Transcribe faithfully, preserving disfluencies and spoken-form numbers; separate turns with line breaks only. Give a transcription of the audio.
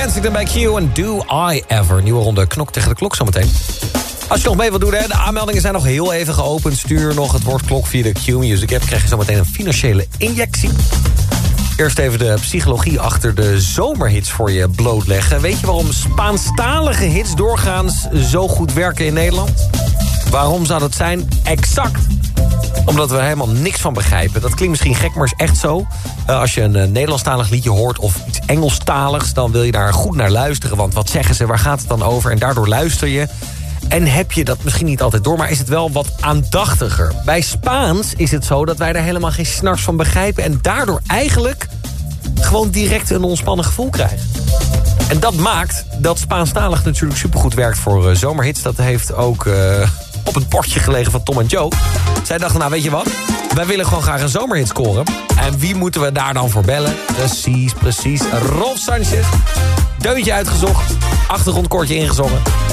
Kensington bij Q en Do I Ever. Nieuwe ronde knok tegen de klok zometeen. Als je nog mee wilt doen, hè, de aanmeldingen zijn nog heel even geopend. Stuur nog het woord klok via de Q Music app. Krijg je zometeen een financiële injectie. Eerst even de psychologie achter de zomerhits voor je blootleggen. Weet je waarom Spaanstalige hits doorgaans zo goed werken in Nederland? Waarom zou dat zijn? Exact omdat we er helemaal niks van begrijpen. Dat klinkt misschien gek, maar is echt zo. Uh, als je een uh, Nederlandstalig liedje hoort of iets Engelstaligs... dan wil je daar goed naar luisteren. Want wat zeggen ze, waar gaat het dan over? En daardoor luister je. En heb je dat misschien niet altijd door, maar is het wel wat aandachtiger. Bij Spaans is het zo dat wij er helemaal geen snars van begrijpen... en daardoor eigenlijk gewoon direct een ontspannen gevoel krijgen. En dat maakt dat Spaanstalig natuurlijk supergoed werkt voor uh, zomerhits. Dat heeft ook uh, op het bordje gelegen van Tom en Joe. Zij dachten, nou weet je wat, wij willen gewoon graag een zomerhit scoren. En wie moeten we daar dan voor bellen? Precies, precies, Rolf Sanchez. Deuntje uitgezocht, achtergrondkoortje ingezongen.